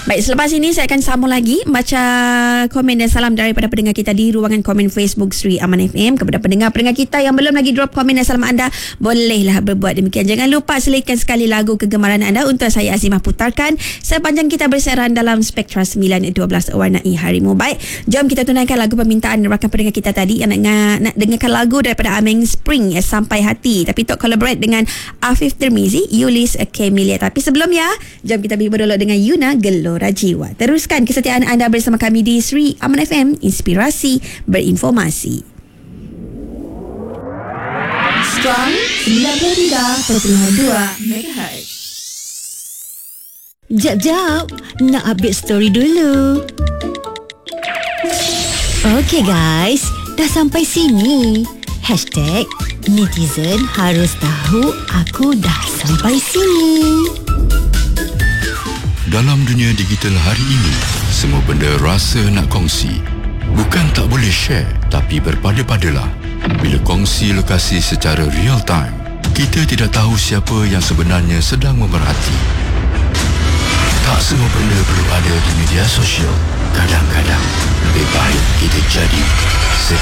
Baik, selepas ini saya akan sambung lagi baca komen dan salam daripada pendengar kita di ruangan komen Facebook Sri Aman FM. Kepada pendengar-pendengar kita yang belum lagi drop komen dan salam anda, bolehlah berbuat demikian. Jangan lupa selitkan sekali lagu kegemaran anda untuk saya Azimah putarkan sepanjang kita bersiaran dalam Spektra 912 Warnai Harimu. Baik, jom kita tunaikan lagu permintaan rakan pendengar kita tadi yang nak dengarkan lagu daripada Ameng Spring, Sampai Hati, tapi untuk collaborate dengan Afif Tirmizi, Yulis Kemilia. Tapi sebelumnya, jom kita berhubung dulu dengan Yuna Gelora Jiwa. Teruskan kesetiaan anda bersama kami di Sri Aman FM, inspirasi berinformasi. Strong 93.2 MHz. Jap, nak update story dulu. Okay guys, dah sampai sini. #netizen harus tahu aku dah sampai sini. Dalam dunia digital hari ini, semua benda rasa nak kongsi. Bukan tak boleh share, tapi berpada-padalah. Bila kongsi lokasi secara real time, kita tidak tahu siapa yang sebenarnya sedang memerhati. Tak semua benda perlu ada di media sosial. Kadang-kadang lebih baik kita jadi